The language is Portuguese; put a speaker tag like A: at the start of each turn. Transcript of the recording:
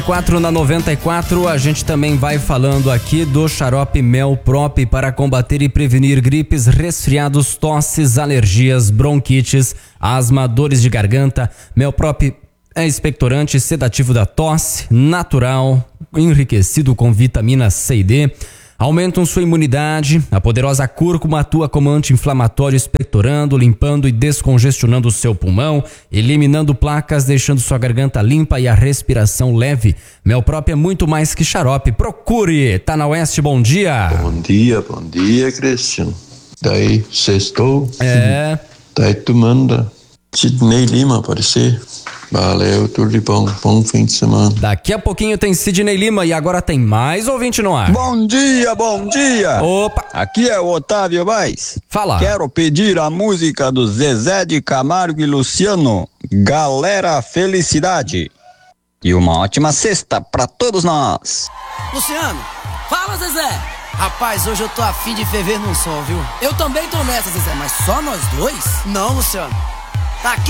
A: 4 na 94, a gente também vai falando aqui do xarope Melprop para combater e prevenir gripes, resfriados, tosses, alergias, bronquites, asma, dores de garganta. Melprop é expectorante, sedativo da tosse, natural, enriquecido com vitamina C e D. Aumentam sua imunidade. A poderosa cúrcuma atua como anti-inflamatório, expectorando, limpando e descongestionando o seu pulmão, eliminando placas, deixando sua garganta limpa e a respiração leve. Melprop é muito mais que xarope. Procure! Tá na Oeste, bom dia!
B: Bom dia, Christian. Daí, sextou? Daí tu manda Sidney Lima, pode ser? Valeu, tudo de bom. Bom fim de semana.
A: Daqui a pouquinho tem Sidney Lima e agora tem mais ouvinte no ar.
C: Bom dia, bom dia.
A: Opa.
C: Aqui é o Otávio Baez.
A: Fala.
C: Quero pedir a música do Zezé de Camargo e Luciano, Galera Felicidade. E uma ótima sexta pra todos nós.
D: Luciano, fala, Zezé. Rapaz, hoje eu tô afim de ferver num som, viu? Eu também tô nessa, Zezé, mas só nós dois? Não, Luciano. Tá aqui